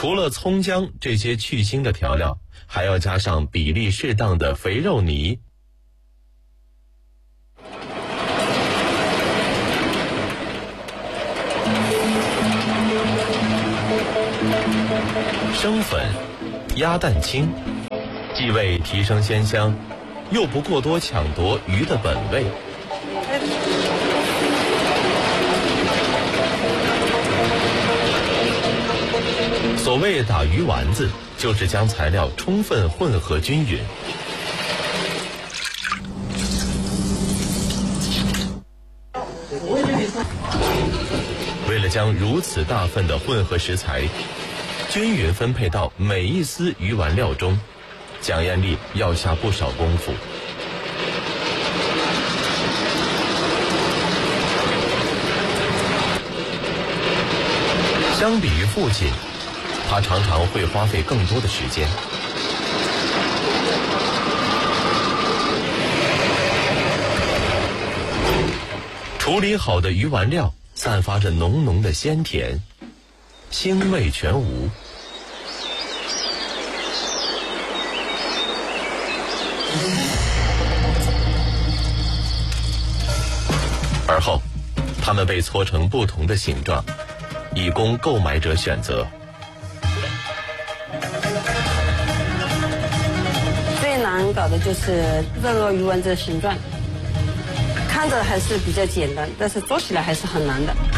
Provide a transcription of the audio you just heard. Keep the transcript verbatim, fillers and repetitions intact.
除了葱姜这些去腥的调料，还要加上比例适当的肥肉泥。生粉、鸭蛋清，既为提升鲜香，又不过多抢夺鱼的本味。所谓打鱼丸子，就是将材料充分混合均匀。为了将如此大份的混合食材均匀分配到每一丝鱼丸料中，蒋艳丽要下不少功夫。相比于父亲，他常常会花费更多的时间。处理好的鱼丸料散发着浓浓的鲜甜，腥味全无。而后，它们被搓成不同的形状，以供购买者选择。 最难搞的就是这个鱼丸子的形状，看着还是比较简单，但是做起来还是很难的。